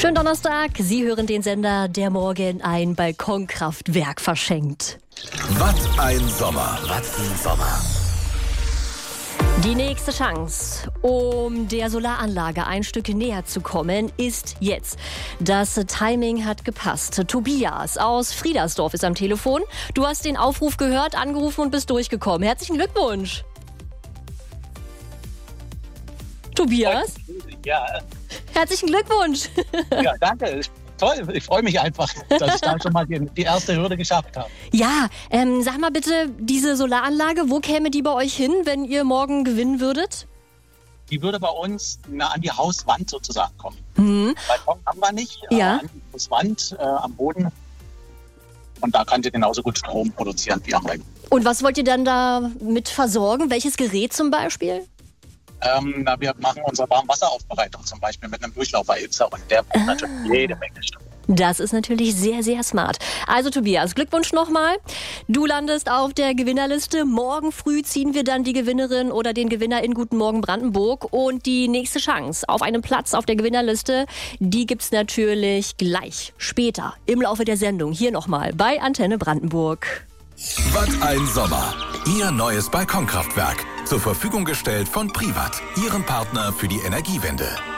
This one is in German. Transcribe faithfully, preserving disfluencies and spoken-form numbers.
Schönen Donnerstag, Sie hören den Sender, der morgen ein Balkonkraftwerk verschenkt. Was ein Sommer, was ein Sommer. Die nächste Chance, um der Solaranlage ein Stück näher zu kommen, ist jetzt. Das Timing hat gepasst. Tobias aus Friedersdorf ist am Telefon. Du hast den Aufruf gehört, angerufen und bist durchgekommen. Herzlichen Glückwunsch. Tobias? Ja. Herzlichen Glückwunsch. Ja, danke. Toll, ich freue mich einfach, dass ich da schon mal die, die erste Hürde geschafft habe. Ja, ähm, sag mal bitte, diese Solaranlage, wo käme die bei euch hin, wenn ihr morgen gewinnen würdet? Die würde bei uns na, an die Hauswand sozusagen kommen. Mhm. Balkon haben wir nicht, Ja. aber an die Hauswand äh, am Boden. Und da kann sie genauso gut Strom produzieren wie am Regen. Und was wollt ihr dann da mit versorgen? Welches Gerät zum Beispiel? Ähm, na, wir machen unsere Warmwasseraufbereitung zum Beispiel mit einem Durchlauferhitzer und der bringt natürlich jede Menge Strom. Das ist natürlich sehr, sehr smart. Also Tobias, Glückwunsch nochmal. Du landest auf der Gewinnerliste. Morgen früh ziehen wir dann die Gewinnerin oder den Gewinner in Guten Morgen Brandenburg. Und die nächste Chance auf einen Platz auf der Gewinnerliste, die gibt's natürlich gleich später im Laufe der Sendung. Hier nochmal bei Antenne Brandenburg. Was ein Sommer. Ihr neues Balkonkraftwerk. Zur Verfügung gestellt von Privat, Ihrem Partner für die Energiewende.